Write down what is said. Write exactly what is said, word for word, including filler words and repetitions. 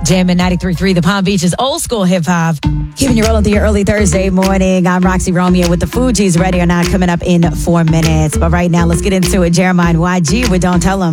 Jamming ninety-three point three, the Palm Beach's old school hip hop. Keeping you rolling through your early Thursday morning. I'm Roxy Romeo with the Fugees, ready or not, coming up in four minutes. But right now, let's get into it. Jeremiah and Y G with Don't Tell 'Em.